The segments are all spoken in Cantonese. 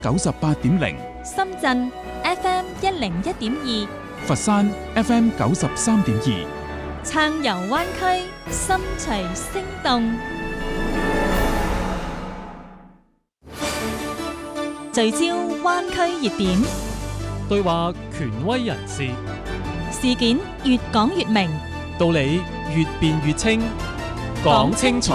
98.0， 深圳 FM 101.2， 佛山 FM 93.2， 撐遊灣區，心隨聲動。聚焦灣區熱點， 對話權威人士， 事件越講越明， 道理越辯越清，講清楚，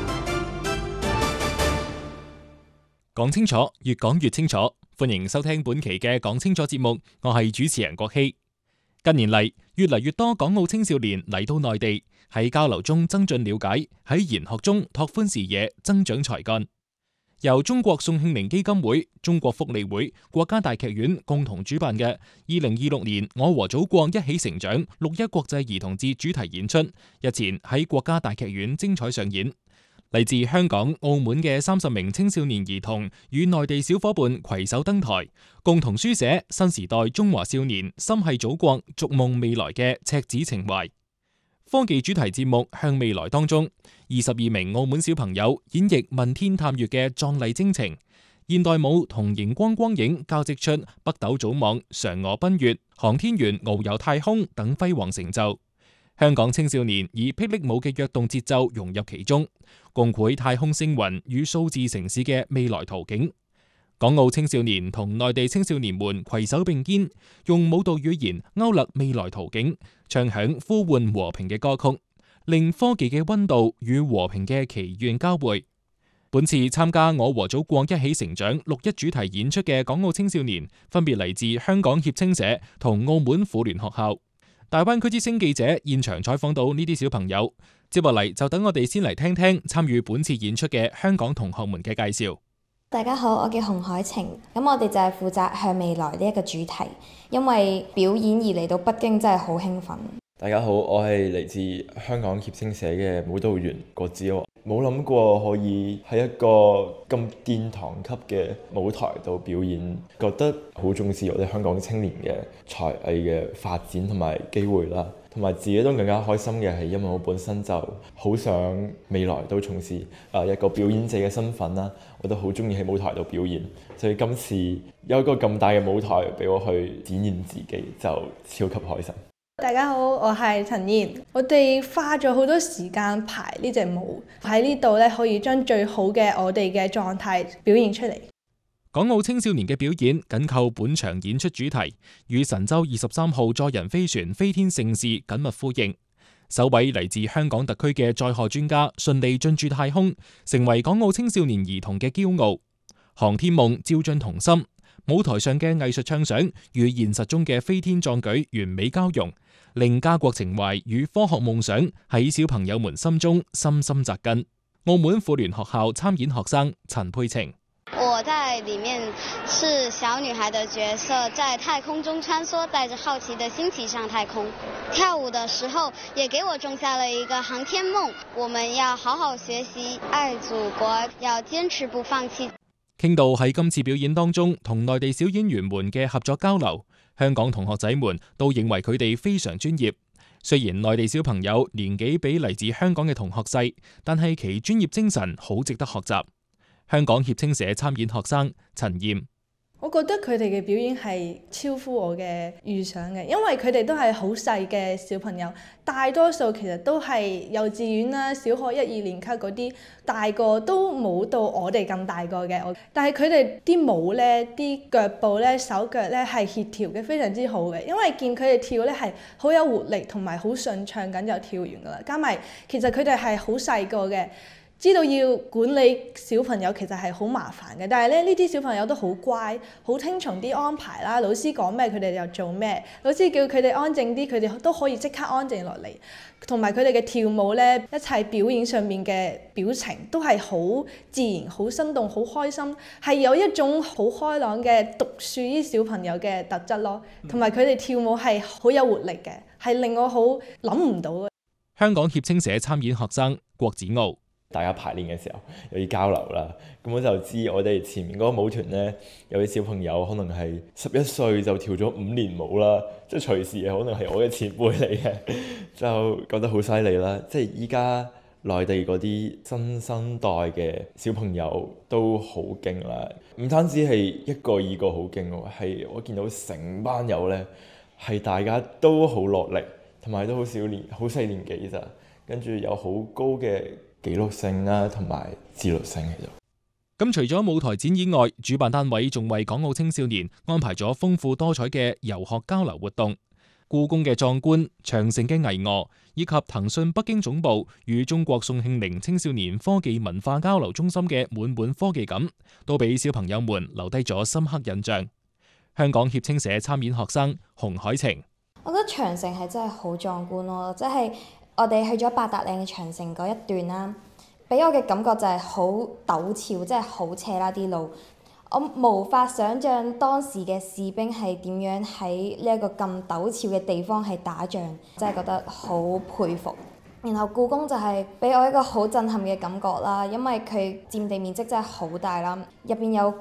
講清楚，越講越清楚。歡迎收聽本期嘅講清楚節目，我係主持人郭希。近年嚟，越嚟越多港澳青少年嚟到內地，喺交流中增進了解，喺研學中拓寬視野，增長才幹。由中國宋慶齡基金會、中國福利會、國家大劇院共同主辦嘅2026年我和祖國一起成長6·1國際兒童節主題演出，日前喺國家大劇院精彩上演。嚟自香港、澳門嘅30名青少年兒童與內地小伙伴攜手登台，共同書寫新時代中華少年心繫祖國、逐夢未來嘅赤子情懷。科技主題節目《向未來》當中，22名澳門小朋友演繹問天探月嘅壯麗征程，現代舞同熒光光影交織出北斗組網、嫦娥奔月、航天員遨遊太空等輝煌成就。香港青少年以霹靂舞嘅躍動節奏融入其中，共繪太空星雲與數字城市嘅未來圖景。港澳青少年同內地青少年們攜手並肩，用舞蹈語言勾勒未來圖景，唱響呼喚和平嘅歌曲，令科技嘅溫度與和平嘅祈願交匯。本次參加我和祖國一起成長6·1主題演出嘅港澳青少年，分別嚟自香港協青社同澳門婦聯學校。大灣區之聲記者現場採訪到呢啲小朋友，接落嚟就等我哋先嚟聽聽參與本次演出嘅香港同學們嘅介紹。 大家好，我叫洪海晴，咁我哋就係負責向未來呢一個主題，因為表演而嚟到北京真係好興奮。 大家好，我係嚟自香港協青社嘅舞蹈員郭子豪，冇諗過可以喺一個咁殿堂級嘅舞台度表演，覺得好重視我哋香港青年嘅才藝嘅發展同埋機會啦，同埋自己都更加開心嘅係，因為我本身就好想未來都從事一個表演者嘅身份啦，我都好中意喺舞台度表演，所以今次有一個咁大嘅舞台俾我去展現自己，就超級開心。 大家好，我係陳燕。我哋花咗好多時間排呢隻舞，喺呢度咧可以將最好嘅我哋嘅狀態表現出嚟。 港澳青少年嘅表演緊扣本場演出主題，與神舟23號載人飛船飛天盛事緊密呼應。首位嚟自香港特區嘅載荷專家順利進駐太空，成為港澳青少年兒童嘅驕傲。航天夢照進童心，舞台上嘅藝術暢想與現實中嘅飛天壯舉完美交融，令家國情懷與科學夢想喺小朋友們心中深深扎根。澳門婦聯學校參演學生陳佩晴， 我在裏面是小女孩的角色，在太空中穿梭，帶着好奇的心情上太空。跳舞的時候也給我種下了一個航天夢，我們要好好學習，愛祖國，要堅持不放棄。 傾到喺今次表演當中同內地小演員們嘅合作交流，香港同學仔們都認為佢哋非常專業。雖然內地小朋友年紀比嚟自香港嘅同學細，但係其專業精神好值得學習。香港協青社參演學生陳燕， 我覺得佢哋嘅表演係超乎我嘅預想嘅，因為佢哋都係好細嘅小朋友，大多數其實都係幼稚園啦、小學1、2年級嗰啲，大個都冇到我哋咁大個嘅。但係佢哋啲舞呢、啲腳步呢、手腳呢係協調嘅非常之好嘅，因為見佢哋跳呢係好有活力同埋好順暢咁就跳完㗎啦。加埋其實佢哋係好細個嘅。知道要管理小朋友其實係好麻煩嘅，但係咧呢啲小朋友都好乖，好聽從啲安排啦。老師講咩佢哋就做咩，老師叫佢哋安靜啲，佢哋都可以即刻安靜落嚟。同埋佢哋嘅跳舞咧，一切表演上面嘅表情都係好自然、好生動、好開心，係有一種好開朗嘅獨樹於小朋友嘅特質咯。同埋佢哋跳舞係好有活力嘅，係令我好諗唔到嘅。 香港協青社參演學生郭子傲， 大家排練嘅時候有啲交流啦，咁我就知我哋前面嗰個舞團呢，有啲小朋友可能係11歲就跳咗5年舞啦，即係隨時可能係我嘅前輩嚟嘅，就覺得好犀利啦。即係依家內地嗰啲新生代嘅小朋友都好勁啦，唔單止係一個二個好勁喎，係我見到成班友呢，係大家都好落力，同埋都好細年紀咋，跟住有好高嘅紀錄性啦，同埋自律性喺度。 咁除咗舞台展以外，主辦單位仲為港澳青少年安排咗豐富多彩嘅遊學交流活動。故宮嘅壯觀、長城嘅巍峨，以及騰訊北京總部與中國宋慶齡青少年科技文化交流中心嘅滿滿科技感，都俾小朋友們留低咗深刻印象。香港協青社參演學生洪海晴， 我覺得長城係真係好壯觀咯，即係我哋去咗八達嶺嘅長城嗰一段啦，俾我嘅感覺就係好陡峭，即係好斜啦啲路。我無法想像當時嘅士兵係點樣喺呢一個咁陡峭嘅地方係打仗，真係覺得好佩服。然後故宮就係俾我一個好震撼嘅感覺啦，因為佢佔地面積真係好大啦，入邊有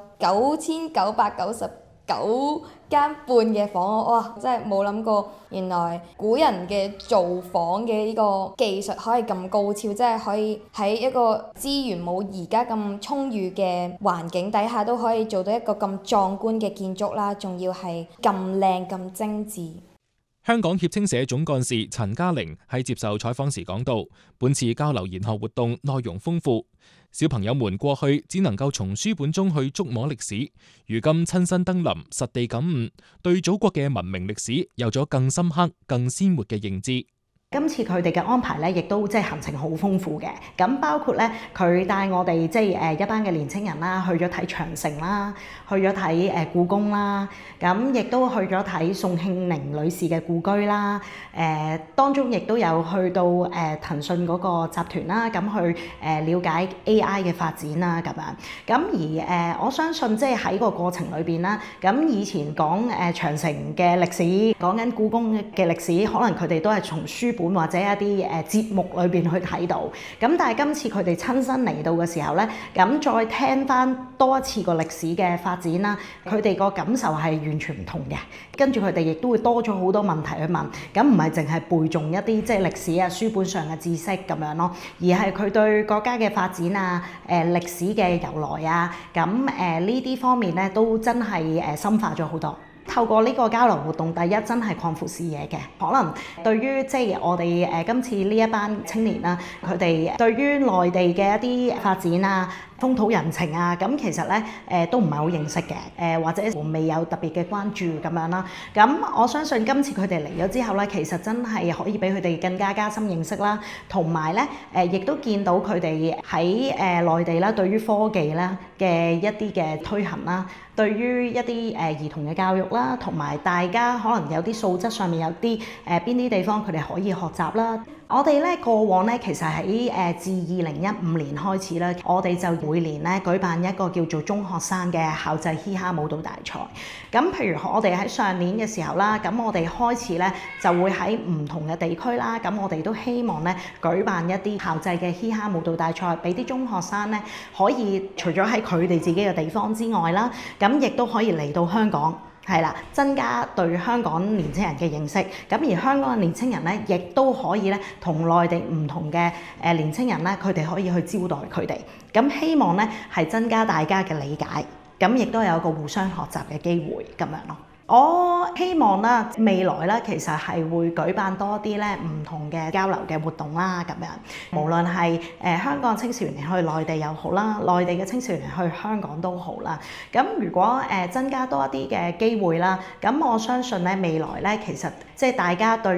9999間半嘅房，哇！真係冇諗過，原來古人嘅造房嘅呢個技術可以咁高超，即係可以喺一個資源冇而家咁充裕嘅環境底下，都可以做到一個咁壯觀嘅建築啦，仲要係咁靚咁精緻。 香港協青社總幹事陳嘉玲喺接受採訪時講到，本次交流研學活動內容豐富，小朋友們過去只能夠從書本中去觸摸歷史，如今親身登臨，實地感悟，對祖國嘅文明歷史有咗更深刻、更鮮活嘅認知。 今次佢哋嘅安排咧，亦都即係行程好豐富嘅。咁包括咧，佢帶我哋即係一班嘅年青人啦，去咗睇長城啦，去咗睇故宮啦，咁亦都去咗睇宋慶齡女士嘅故居啦。當中亦都有去到騰訊嗰個集團啦，咁去了解 AI 嘅發展啦咁樣。咁而我相信即係喺個過程裏邊啦，咁以前講長城嘅歷史，講緊故宮嘅歷史，可能佢哋都係從書本或者一啲節目裏邊去睇到，咁但係今次佢哋親身嚟到嘅時候咧，咁再聽翻多一次個歷史嘅發展啦，佢哋個感受係完全唔同嘅。跟住佢哋亦都會多咗好多問題去問，咁唔係淨係背誦一啲即係歷史啊書本上嘅知識咁樣咯，而係佢對國家嘅發展啊、歷史嘅由來啊，咁呢啲方面咧都真係深化咗好多。透過呢個交流活動，第一真係擴闊視野嘅，可能對於即係我哋今次呢一班青年啦，佢哋對於內地嘅一啲發展啊、風土人情啊，咁其實咧都唔係好認識嘅，或者未有特別嘅關注咁樣啦。咁我相信今次佢哋嚟咗之後咧，其實真係可以俾佢哋更加加深認識啦，同埋咧亦都見到佢哋喺內地啦，對於科技啦嘅一啲嘅推行啦，對於一啲兒童嘅教育啦，同埋大家可能有啲素質上面有啲邊啲地方佢哋可以學習啦。我哋咧過往咧其實喺自2015年開始啦，我哋就每年咧舉辦一個叫做中學生嘅校際嘻哈舞蹈大賽。咁譬如我哋喺上年嘅時候啦，咁我哋開始咧就會喺唔同嘅地區啦，咁我哋都希望咧舉辦一啲校際嘅嘻哈舞蹈大賽，俾啲中學生咧可以除咗喺佢哋自己嘅地方之外啦，咁亦都可以嚟到香港。係啦，增加對香港年青人嘅認識，咁而香港嘅年青人咧，亦都可以咧同內地唔同嘅年青人咧，佢哋可以去招待佢哋，咁希望咧係增加大家嘅理解，咁亦都有一個互相學習嘅機會咁樣咯。我希望啦，未來咧其實係會舉辦多啲咧唔同嘅交流嘅活動啦，咁樣無論係香港青少年去內地又好啦，內地嘅青少年去香港都好啦。咁如果增加多一啲嘅機會啦，咁我相信咧未來咧其實即係大家對